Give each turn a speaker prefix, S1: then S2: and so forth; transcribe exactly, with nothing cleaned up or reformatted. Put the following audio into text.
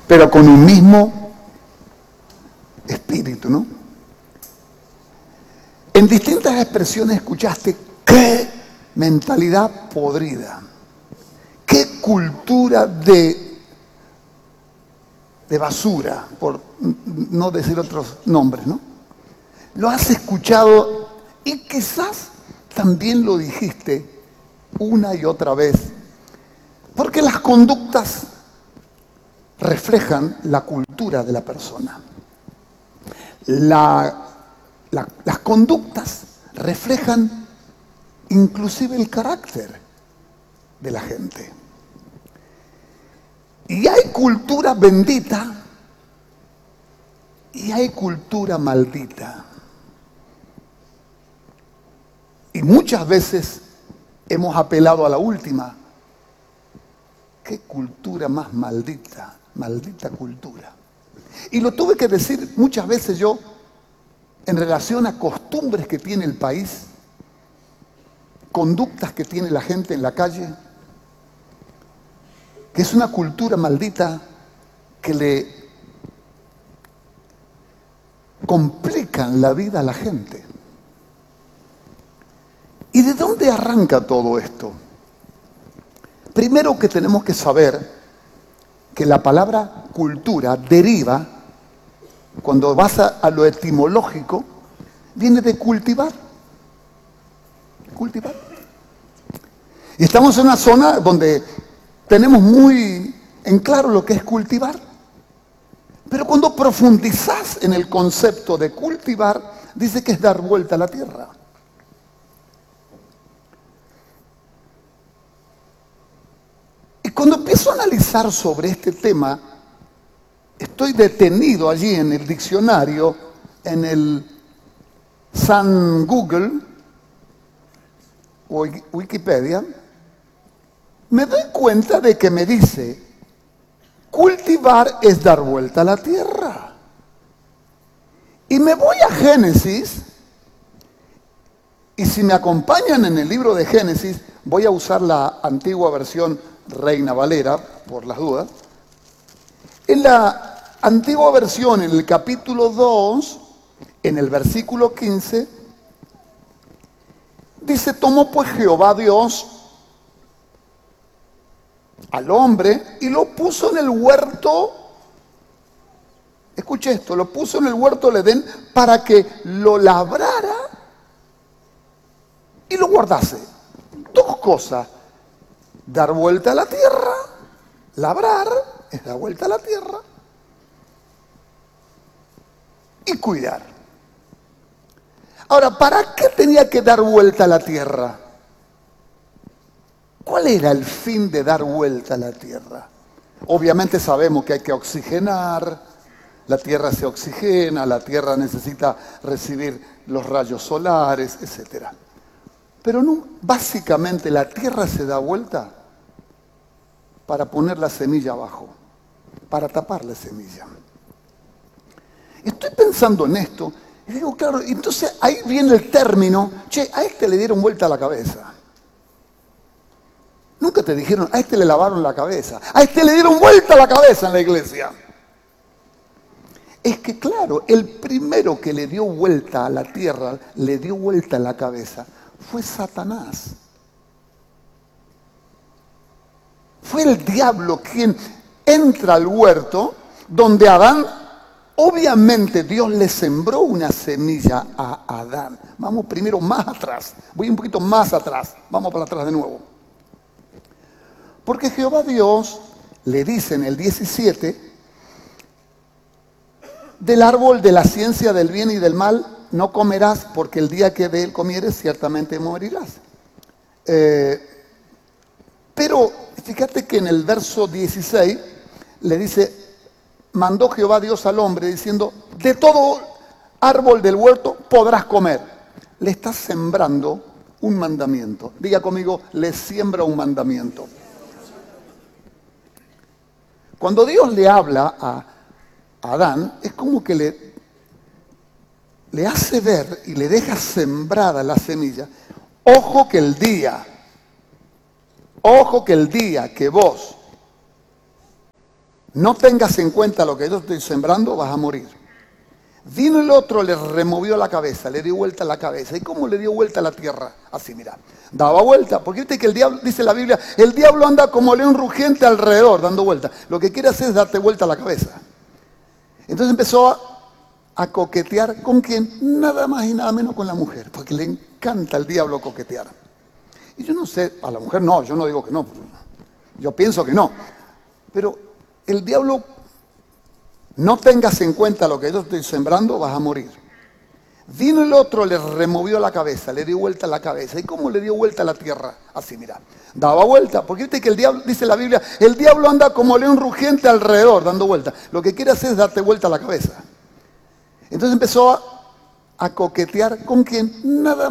S1: pero con un mismo espíritu, ¿no? En distintas expresiones escuchaste, qué mentalidad podrida, qué cultura de, de basura, por no decir otros nombres, ¿no? Lo has escuchado y quizás también lo dijiste una y otra vez, porque las conductas reflejan la cultura de la persona. La, la, las conductas reflejan inclusive el carácter de la gente. Y hay cultura bendita y hay cultura maldita. Y muchas veces hemos apelado a la última. ¡Qué cultura más maldita! Maldita cultura. Y lo tuve que decir muchas veces yo en relación a costumbres que tiene el país, conductas que tiene la gente en la calle, que es una cultura maldita que le complican la vida a la gente. ¿Y de dónde arranca todo esto? Primero que tenemos que saber que la palabra cultura deriva, cuando vas a, a lo etimológico, viene de cultivar. Cultivar. Y estamos en una zona donde tenemos muy en claro lo que es cultivar. Pero cuando profundizás en el concepto de cultivar, dice que es dar vuelta a la tierra. Y cuando empiezo a analizar sobre este tema, estoy detenido allí en el diccionario, en el San Google o Wikipedia, me doy cuenta de que me dice, cultivar es dar vuelta a la tierra. Y me voy a Génesis, y si me acompañan en el libro de Génesis, voy a usar la antigua versión Reina Valera, por las dudas. En la antigua versión, en el capítulo dos, en el versículo quince, dice, tomó pues Jehová Dios al hombre y lo puso en el huerto, escuche esto, lo puso en el huerto del Edén para que lo labrara y lo guardase. Dos cosas. Dar vuelta a la tierra, labrar, es dar vuelta a la tierra, y cuidar. Ahora, ¿para qué tenía que dar vuelta a la tierra? ¿Cuál era el fin de dar vuelta a la tierra? Obviamente sabemos que hay que oxigenar, la tierra se oxigena, la tierra necesita recibir los rayos solares, etcétera. Pero no, básicamente la tierra se da vuelta para poner la semilla abajo, para tapar la semilla. Estoy pensando en esto y digo, claro, entonces ahí viene el término, che, a este le dieron vuelta a la cabeza. Nunca te dijeron, a este le lavaron la cabeza, a este le dieron vuelta a la cabeza en la iglesia. Es que claro, el primero que le dio vuelta a la tierra, le dio vuelta a la cabeza, fue Satanás. Fue el diablo quien entra al huerto donde Adán, obviamente Dios le sembró una semilla a Adán. Vamos primero más atrás, voy un poquito más atrás, vamos para atrás de nuevo. Porque Jehová Dios le dice en el diecisiete, del árbol de la ciencia del bien y del mal no comerás, porque el día que de él comieres ciertamente morirás. Eh, pero fíjate que en el verso dieciséis le dice, mandó Jehová Dios al hombre diciendo, de todo árbol del huerto podrás comer. Le está sembrando un mandamiento. Diga conmigo, le siembra un mandamiento. Cuando Dios le habla a Adán, es como que le, le hace ver y le deja sembrada la semilla. Ojo que el día, ojo que el día que vos no tengas en cuenta lo que yo estoy sembrando, vas a morir. Vino el otro, le removió la cabeza, le dio vuelta la cabeza. ¿Y cómo le dio vuelta a la tierra? Así, mira, daba vuelta. Porque viste que el diablo, dice la Biblia, el diablo anda como león rugiente alrededor, dando vuelta. Lo que quiere hacer es darte vuelta a la cabeza. Entonces empezó a, a coquetear ¿con quién? Nada más y nada menos con la mujer, porque le encanta al diablo coquetear. Y yo no sé, a la mujer no, yo no digo que no, yo pienso que no. Pero el diablo, no tengas en cuenta lo que yo estoy sembrando, vas a morir. Vino el otro, le removió la cabeza, le dio vuelta la cabeza. ¿Y cómo le dio vuelta a la tierra? Así, mira, daba vuelta. Porque viste que el diablo, dice la Biblia, el diablo anda como león rugiente alrededor, dando vuelta. Lo que quiere hacer es darte vuelta a la cabeza. Entonces empezó a, a coquetear ¿con quién? Nada